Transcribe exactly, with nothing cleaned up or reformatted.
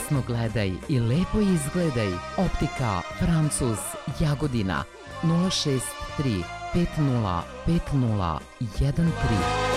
jasno gledaj i lepo izgledaj. Optika Francuz, Jagodina, nula šest tri pet nula pet nula jedan tri.